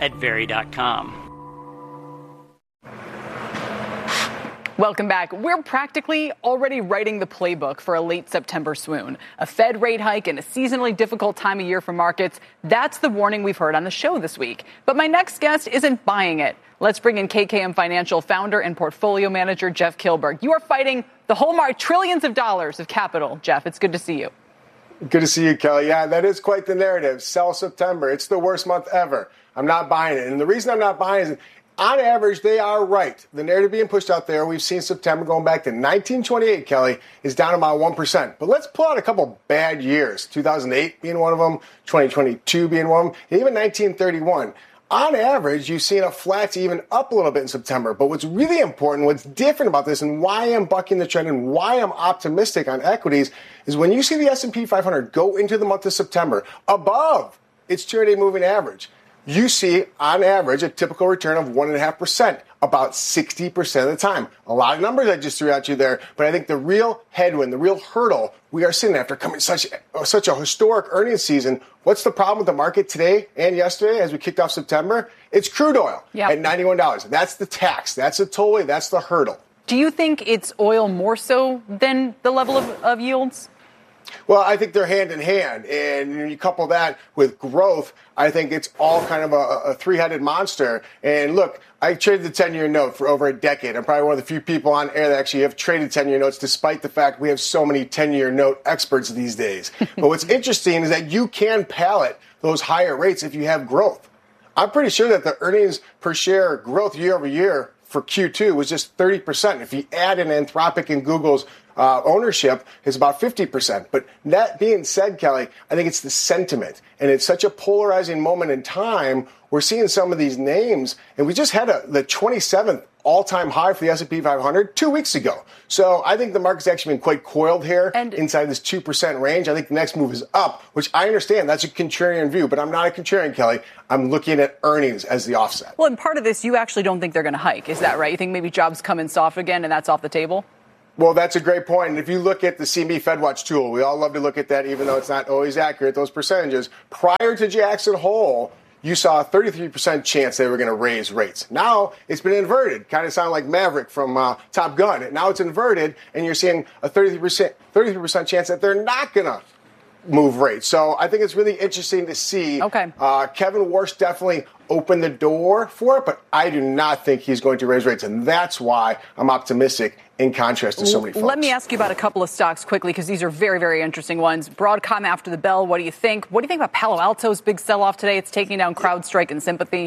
at Very.com. Welcome back. We're practically already writing the playbook for a late September swoon. A Fed rate hike and a seasonally difficult time of year for markets. That's the warning we've heard on the show this week. But my next guest isn't buying it. Let's bring in KKM Financial founder and portfolio manager Jeff Kilberg. You are fighting the whole market, trillions of dollars of capital. Jeff, it's good to see you. Good to see you, Kelly. Yeah, that is quite the narrative. Sell September. It's the worst month ever. I'm not buying it. And the reason I'm not buying it is, on average, they are right. The narrative being pushed out there, we've seen September going back to 1928, Kelly, is down about 1%. But let's pull out a couple bad years, 2008 being one of them, 2022 being one of them, and even 1931. On average, you've seen a flat to even up a little bit in September. But what's really important, what's different about this, and why I'm bucking the trend and why I'm optimistic on equities, is when you see the S&P 500 go into the month of September above its 200-day moving average, you see, on average, a typical return of 1.5%, about 60% of the time. A lot of numbers I just threw at you there, but I think the real headwind, the real hurdle we are seeing after coming such a historic earnings season. What's the problem with the market today and yesterday as we kicked off September? It's crude oil at $91. That's the tax. That's the tollway. That's the hurdle. Do you think it's oil more so than the level of yields? Well, I think they're hand in hand. And when you couple that with growth, I think it's all kind of a three-headed monster. And look, I traded the 10-year note for over a decade. I'm probably one of the few people on air that actually have traded 10-year notes, despite the fact we have so many 10-year note experts these days. But what's interesting is that you can pallet those higher rates if you have growth. I'm pretty sure that the earnings per share growth year over year for Q2 was just 30%. If you add in Anthropic and Google's ownership, is about 50%. But that being said, Kelly, I think it's the sentiment. And it's such a polarizing moment in time. We're seeing some of these names, and we just had the 27th all-time high for the S&P 500 2 weeks ago. So I think the market's actually been quite coiled here inside this 2% range. I think the next move is up, which I understand that's a contrarian view, but I'm not a contrarian, Kelly. I'm looking at earnings as the offset. Well, and part of this, you actually don't think they're going to hike. Is that right? You think maybe jobs come in soft again and that's off the table? Well, that's a great point. And if you look at the CME FedWatch tool, we all love to look at that, even though it's not always accurate, those percentages. Prior to Jackson Hole, you saw a 33% chance they were going to raise rates. Now it's been inverted. Kind of sound like Maverick from Top Gun. Now it's inverted, and you're seeing a 33% chance that they're not going to move rates. So I think it's really interesting to see. Okay. Kevin Warsh definitely opened the door for it, but I do not think he's going to raise rates, and that's why I'm optimistic in contrast to so many folks. Let me ask you about a couple of stocks quickly, because these are very, very interesting ones. Broadcom after the bell, what do you think? What do you think about Palo Alto's big sell-off today? It's taking down CrowdStrike and Sympathy.